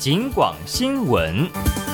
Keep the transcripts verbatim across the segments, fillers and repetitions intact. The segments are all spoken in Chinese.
警广新闻。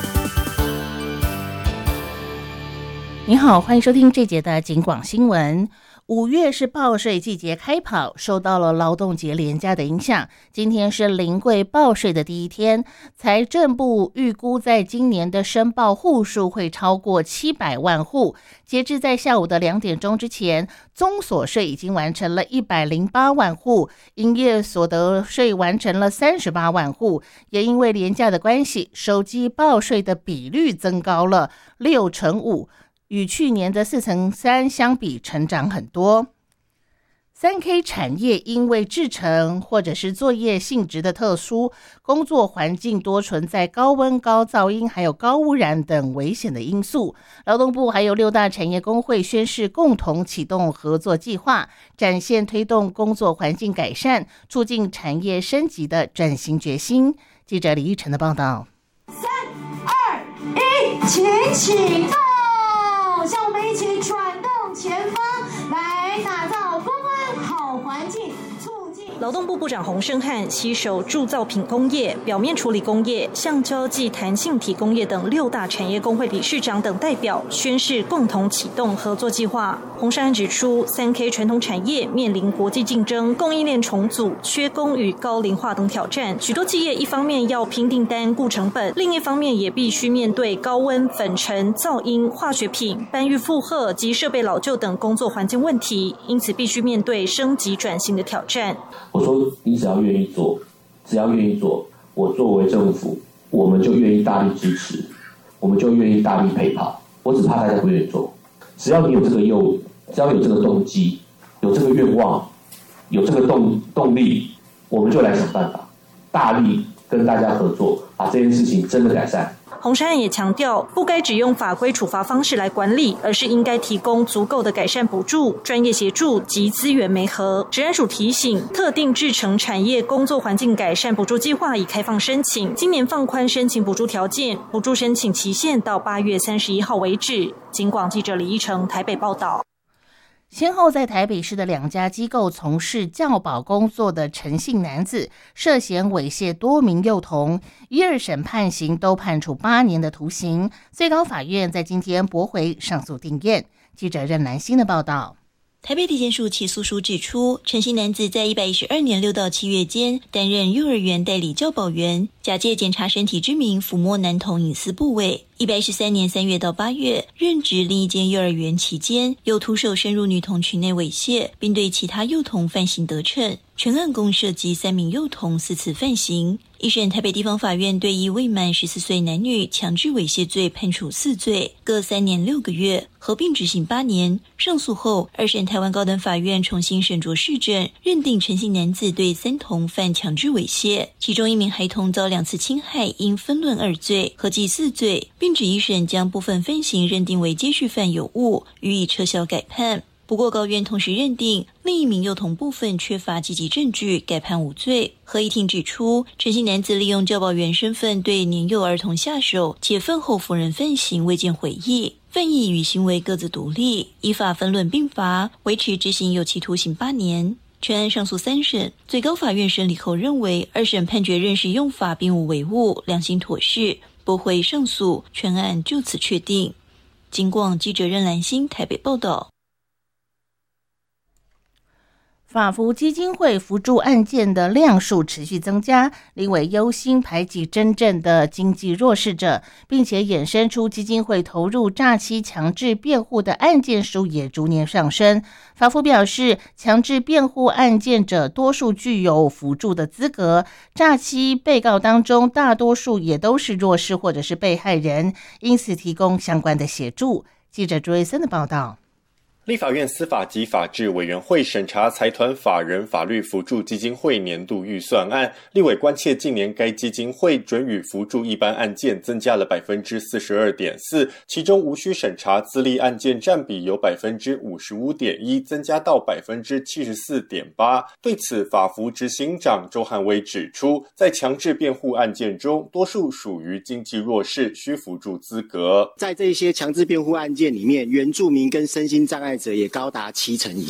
您好，欢迎收听这节的警广新闻。五月是报税季节开跑，受到了劳动节连假的影响，今天是临柜报税的第一天。财政部预估在今年的申报户数会超过七百万户，截至在下午的两点钟之前，综所税已经完成了一百零八万户，营业所得税完成了三十八万户。也因为连假的关系，手机报税的比率增高了六成五。与去年的四成三相比，成长很多。三 K 产业因为制程或者是作业性质的特殊，工作环境多存在高温、高噪音还有高污染等危险的因素。劳动部还有六大产业工会宣誓共同启动合作计划，展现推动工作环境改善、促进产业升级的转型决心。记者李玉成的报道。 三二一，请启动！像我们一起转动前方，来打造公安好环境。 劳动部部长洪胜汉携手铸造品工业、表面处理工业、橡胶暨弹性体工业等六大产业工会理事长等代表宣誓共同启动合作计划。洪胜汉指出， 三 K 传统产业面临国际竞争、供应链重组、缺工与高龄化等挑战，许多企业一方面要拼订单、顾成本，另一方面也必须面对高温、粉尘、噪音、化学品、搬运负荷及设备老旧等工作环境问题，因此必须面对升级转型的挑战。 我说你只要愿意做，只要愿意做，我作为政府，我们就愿意大力支持，我们就愿意大力陪跑。我只怕大家不愿意做。只要你有这个诱，只要有这个动机，有这个愿望，有这个动动力，我们就来想办法，大力跟大家合作，把这件事情真的改善。 洪胜汉也强调，不该只用法规处罚方式来管理，而是应该提供足够的改善补助、专业协助及资源媒合。职安署提醒，特定制程产业工作环境改善补助计划已开放申请，今年放宽申请补助条件，补助申请期限到八月三十一号为止。警广记者李一成台北报道。 先后在台北市的两家机构从事教保工作的陈姓男子，涉嫌猥亵多名幼童，一二审判刑都判处八年的徒刑。最高法院在今天驳回上诉定谳。记者任兰心的报道。 台北地检署起诉书指出，陈姓男子在一百一十二年六到七月间担任幼儿园代理教保员，假借检查身体之名抚摸男童隐私部位。一百一十三年三月到八月，任职另一间幼儿园期间，又徒手深入女童群内猥亵，并对其他幼童犯行得逞。全案共涉及三名幼童四次犯行。一审台北地方法院对一未满十四岁男女强制猥亵罪判处四罪，各三年六个月，合并执行八年。上诉后，二审台湾高等法院重新审酌事证，认定陈姓男子对三童犯强制猥亵，其中一名孩童遭两次侵害，应分论二罪，合计四罪，并指一审将部分分刑认定为接续犯有误，予以撤销改判。不过高院同时认定另一名幼童部分缺乏积极证据，改判无罪。合议庭指出，陈姓男子利用教保员身份对年幼儿童下手，且饭后否认犯行，未见悔意，犯意与行为各自独立，依法分论并罚，维持执行有期徒刑八年。全案上诉三审，最高法院审理后认为，二审判决认识用法并无违误，良心妥适，驳回上诉，全案就此确定。警广记者任兰心台北报道。 法扶基金会扶助案件的量数持续增加，立委忧心排挤真正的经济弱势者，并且衍生出基金会投入诈欺强制辩护的案件数也逐年上升。法扶表示，强制辩护案件者多数具有扶助的资格，诈欺被告当中大多数也都是弱势或者是被害人，因此提供相关的协助。记者朱瑞森的报道。 立法院司法及法制委员会审查财团法人法律扶助基金会年度预算案，立委关切近年该基金会准予扶助一般案件增加了 百分之四十二点四， 其中无需审查资历案件占比由 百分之五十五点一 增加到 百分之七十四点八。 对此，法扶执行长周汉威指出，在强制辩护案件中，多数属于经济弱势，需扶助资格。 在这些强制辩护案件里面，原住民跟身心障碍者也高达七成以